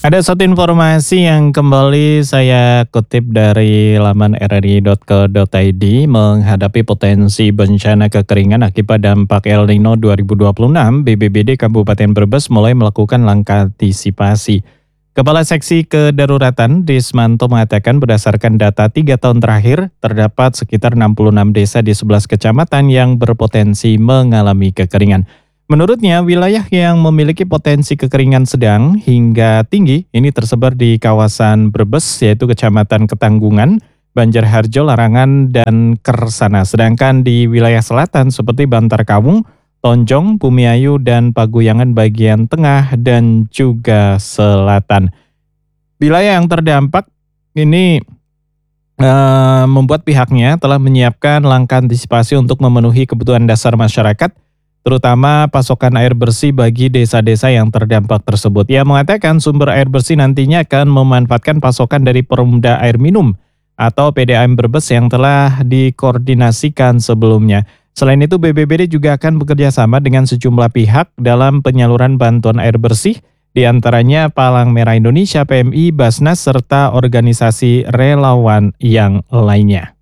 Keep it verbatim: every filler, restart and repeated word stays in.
Ada satu informasi yang kembali saya kutip dari laman r r i titik co titik i d menghadapi potensi bencana kekeringan akibat dampak El Nino dua ribu dua puluh enam, B B B D Kabupaten Brebes mulai melakukan langkah antisipasi. Kepala Seksi Kedaruratan Dismanto mengatakan berdasarkan data tiga tahun terakhir, terdapat sekitar enam puluh enam desa di sebelas kecamatan yang berpotensi mengalami kekeringan. Menurutnya, wilayah yang memiliki potensi kekeringan sedang hingga tinggi ini tersebar di kawasan Brebes, yaitu Kecamatan Ketanggungan, Banjarharjo, Larangan, dan Kersana. Sedangkan di wilayah selatan seperti Bantar Kawung, Tonjong, Bumiayu, dan Paguyangan bagian tengah dan juga selatan. Wilayah yang terdampak ini uh, membuat pihaknya telah menyiapkan langkah antisipasi untuk memenuhi kebutuhan dasar masyarakat, terutama pasokan air bersih bagi desa-desa yang terdampak tersebut. Ia mengatakan sumber air bersih nantinya akan memanfaatkan pasokan dari Perumda Air Minum atau P D A M Brebes yang telah dikoordinasikan sebelumnya. Selain itu, B B B D juga akan bekerja sama dengan sejumlah pihak dalam penyaluran bantuan air bersih, diantaranya Palang Merah Indonesia, P M I, Basnas, serta organisasi relawan yang lainnya.